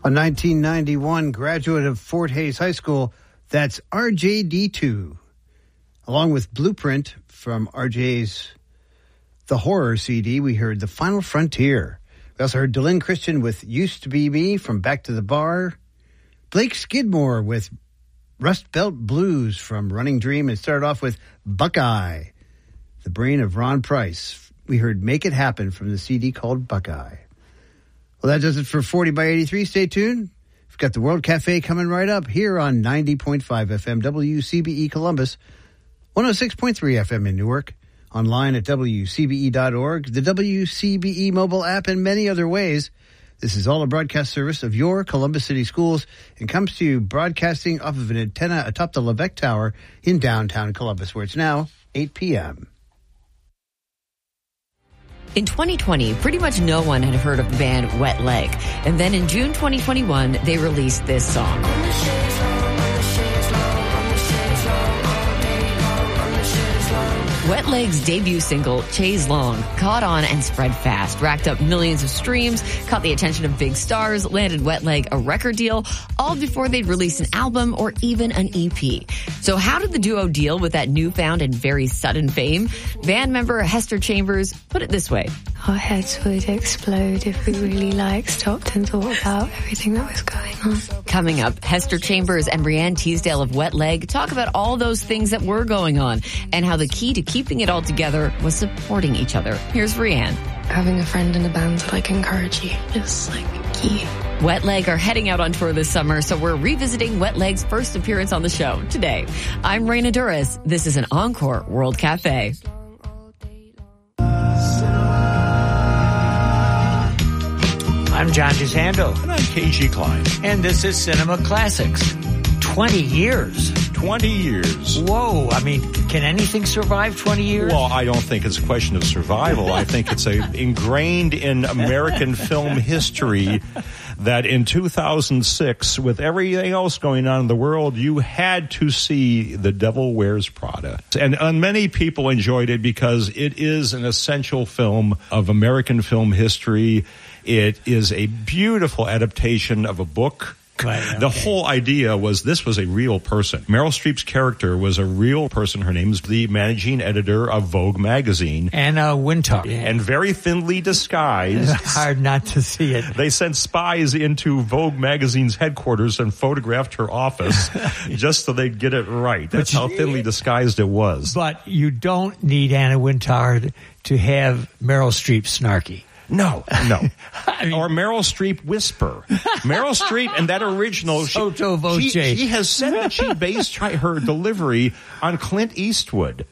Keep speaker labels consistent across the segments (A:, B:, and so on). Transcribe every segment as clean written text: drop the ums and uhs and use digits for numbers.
A: A 1991 graduate of Fort Hays High School, that's RJD2. Along with Blueprint from RJ's The Horror CD, we heard The Final Frontier. We also heard Dylan Christian with Used to Be Me from Back to the Bar. Blake Skidmore with Rust Belt Blues from Running Dream. And started off with Buckeye, the brain of Ron Price. We heard Make It Happen from the CD called Buckeye. Well, that does it for 40 by 83. Stay tuned. We've got the World Cafe coming right up here on 90.5 FM WCBE Columbus, 106.3 FM in Newark, online at WCBE.org, the WCBE mobile app, and many other ways. This is all a broadcast service of your Columbus City Schools and comes to you broadcasting off of an antenna atop the Levesque Tower in downtown Columbus, where it's now 8 p.m.
B: In 2020, pretty much no one had heard of the band Wet Leg. And then in June 2021, they released this song. Wet Leg's debut single, Chaise Long, caught on and spread fast, racked up millions of streams, caught the attention of big stars, landed Wet Leg a record deal, all before they'd release an album or even an EP. So how did the duo deal with that newfound and very sudden fame? Band member Hester Chambers put it this way.
C: Our heads would explode if we really stopped and thought about everything that was going on.
B: Coming up, Hester Chambers and Rianne Teasdale of Wet Leg talk about all those things that were going on and how the key to keeping it all together was supporting each other. Here's Rianne.
C: Having a friend in a band to encourage you is key.
B: Wet Leg are heading out on tour this summer, so we're revisiting Wet Leg's first appearance on the show today. I'm Raina Duras. This is an Encore World Cafe.
D: I'm John DeSando.
E: And I'm KG Klein.
D: And this is Cinema Classics. 20 years.
E: 20 years.
D: Whoa. I mean, can anything survive 20 years?
E: Well, I don't think it's a question of survival. I think it's ingrained in American film history that in 2006, with everything else going on in the world, you had to see The Devil Wears Prada. And many people enjoyed it because it is an essential film of American film history. It is a beautiful adaptation of a book.
D: Right, okay.
E: The whole idea was this was a real person. Meryl Streep's character was a real person. Her name's the managing editor of Vogue magazine.
D: Anna Wintour. Yeah.
E: And very thinly disguised.
D: It's hard not to see it.
E: They sent spies into Vogue magazine's headquarters and photographed her office just so they'd get it right. That's how thinly disguised it was.
D: But you don't need Anna Wintour to have Meryl Streep snarky.
E: No. I mean, or Meryl Streep whisper. Meryl Streep and that original.
D: Sotto voce.
E: She has said that she based her delivery on Clint Eastwood.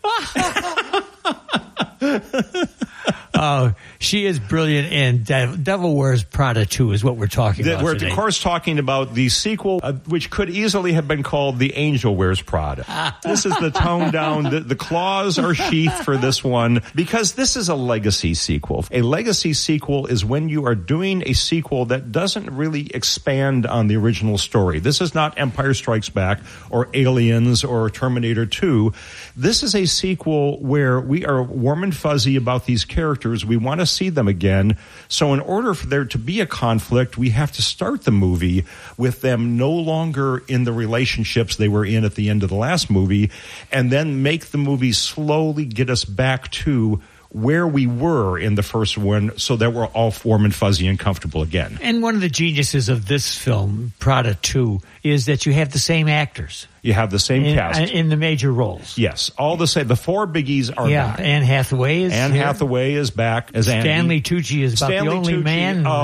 D: Oh, she is brilliant in Devil Wears Prada 2 is what we're talking about
E: We're,
D: today.
E: of course, talking about the sequel, which could easily have been called The Angel Wears Prada. This is the toned down, the claws are sheathed for this one, because this is a legacy sequel. A legacy sequel is when you are doing a sequel that doesn't really expand on the original story. This is not Empire Strikes Back or Aliens or Terminator 2. This is a sequel where we are warm and fuzzy about these characters. We want to see them again. So in order for there to be a conflict, we have to start the movie with them no longer in the relationships they were in at the end of the last movie, and then make the movie slowly get us back to where we were in the first one so that we're all warm and fuzzy and comfortable again.
D: And one of the geniuses of this film, Prada 2, is that you have the same actors.
E: You have the same cast.
D: In the major roles.
E: Yes. All the same. The four biggies are back.
D: Anne Hathaway is
E: Anne Hathaway is back as Annie.
D: Stanley Tucci is about the only man